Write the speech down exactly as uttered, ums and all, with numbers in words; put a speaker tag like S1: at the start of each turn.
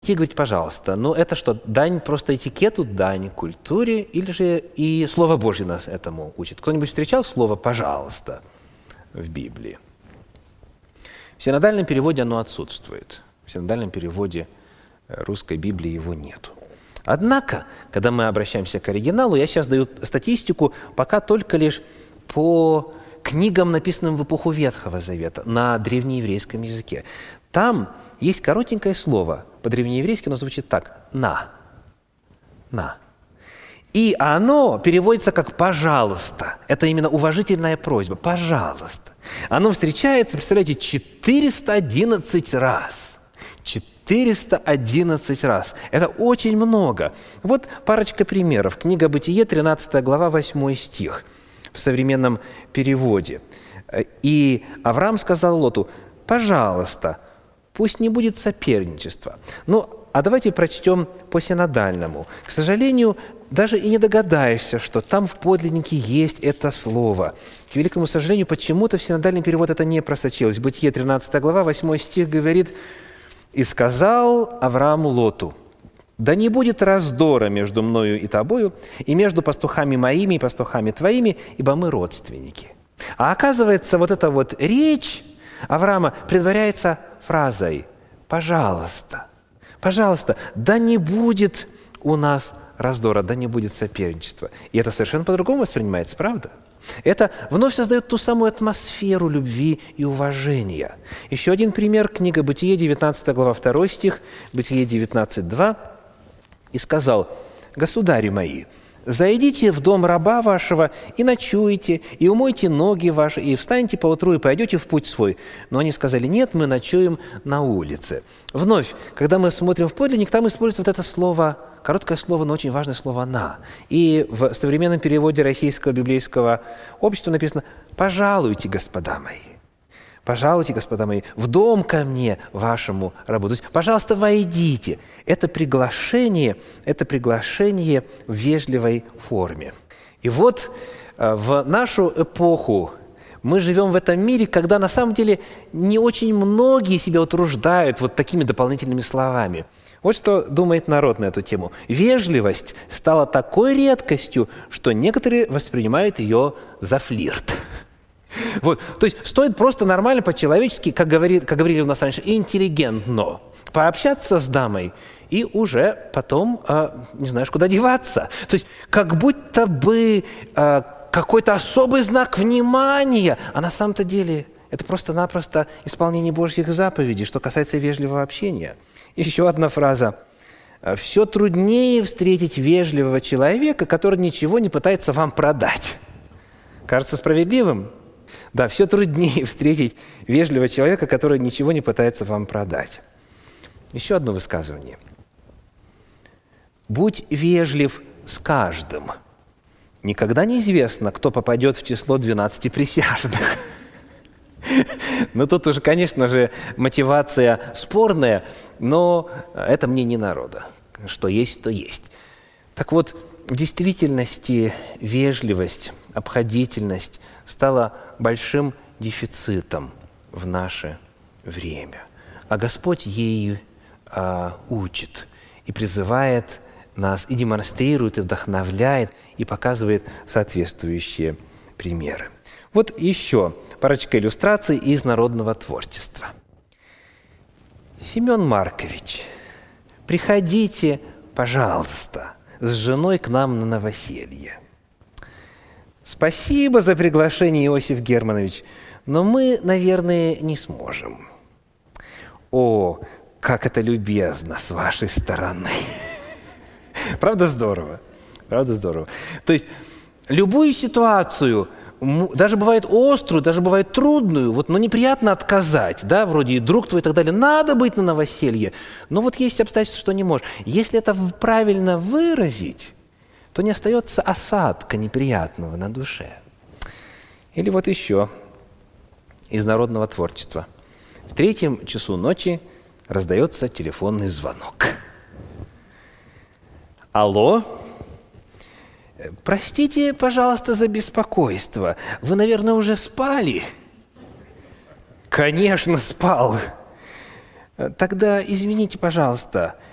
S1: «Здравствуйте» и говорить «пожалуйста». Ну, это что, дань просто этикету, дань культуре, или же и Слово Божье нас этому учит? Кто-нибудь встречал слово «пожалуйста» в Библии? В синодальном переводе оно отсутствует. В синодальном переводе русской Библии его нету. Однако, когда мы обращаемся к оригиналу, я сейчас даю статистику пока только лишь по книгам, написанным в эпоху Ветхого Завета на древнееврейском языке. Там есть коротенькое слово, по-древнееврейски оно звучит так – «на». «На». И оно переводится как «пожалуйста». Это именно уважительная просьба. «Пожалуйста». Оно встречается, представляете, четыреста одиннадцать раз. четыреста одиннадцать раз. Это очень много. Вот парочка примеров. Книга «Бытие», тринадцатая глава, восьмой стих в современном переводе. «И Авраам сказал Лоту: пожалуйста, пусть не будет соперничества». Ну, а давайте прочтем по синодальному. К сожалению, даже и не догадаешься, что там в подлиннике есть это слово. К великому сожалению, почему-то в синодальный перевод это не просочилось. Бытие, тринадцатая глава, восьмой стих говорит: «И сказал Авраам Лоту: да не будет раздора между мною и тобою, и между пастухами моими и пастухами твоими, ибо мы родственники». А оказывается, вот эта вот речь Авраама предваряется фразой «пожалуйста, пожалуйста, да не будет у нас раздора, да не будет соперничества». И это совершенно по-другому воспринимается, правда? Это вновь создает ту самую атмосферу любви и уважения. Еще один пример. Книга «Бытие», девятнадцатая глава, второй стих, Бытие девятнадцать два. «И сказал: государи мои, зайдите в дом раба вашего и ночуете, и умойте ноги ваши, и встаньте поутру, и пойдете в путь свой». Но они сказали: нет, мы ночуем на улице. Вновь, когда мы смотрим в подлинник, там используется вот это слово, короткое слово, но очень важное слово «на». И в современном переводе Российского библейского общества написано: «Пожалуйте, господа мои». «Пожалуйте, господа мои, в дом ко мне, вашему рабу». То есть, пожалуйста, войдите. Это приглашение, это приглашение в вежливой форме. И вот в нашу эпоху мы живем в этом мире, когда на самом деле не очень многие себя утруждают вот такими дополнительными словами. Вот что думает народ на эту тему. Вежливость стала такой редкостью, что некоторые воспринимают ее за флирт. Вот, то есть стоит просто нормально, по-человечески, как, говорит, как говорили у нас раньше, интеллигентно пообщаться с дамой, и уже потом э, не знаешь, куда деваться. То есть как будто бы э, какой-то особый знак внимания, а на самом-то деле это просто-напросто исполнение Божьих заповедей, что касается вежливого общения. Еще одна фраза. «Все труднее встретить вежливого человека, который ничего не пытается вам продать». Кажется справедливым? Да, все труднее встретить вежливого человека, который ничего не пытается вам продать. Еще одно высказывание. «Будь вежлив с каждым. Никогда неизвестно, кто попадет в число двенадцати присяжных». Ну, тут уже, конечно же, мотивация спорная, но это мнение народа. Что есть, то есть. Так вот, в действительности вежливость, обходительность стала большим дефицитом в наше время. А Господь ею а, учит и призывает нас, и демонстрирует, и вдохновляет, и показывает соответствующие примеры. Вот еще парочка иллюстраций из народного творчества. Семен Маркович, приходите, пожалуйста, с женой к нам на новоселье. Спасибо за приглашение, Иосиф Германович, но мы, наверное, не сможем. О, как это любезно с вашей стороны. Правда здорово? Правда здорово? То есть любую ситуацию, даже бывает острую, даже бывает трудную, вот, но неприятно отказать, да, вроде и друг твой и так далее, надо быть на новоселье, но вот есть обстоятельства, что не можешь. Если это правильно выразить, то не остается осадка неприятного на душе. Или вот еще из народного творчества. В третьем часу ночи раздается телефонный звонок. Алло? Простите, пожалуйста, за беспокойство. Вы, наверное, уже спали? Конечно, спал. Тогда извините, пожалуйста,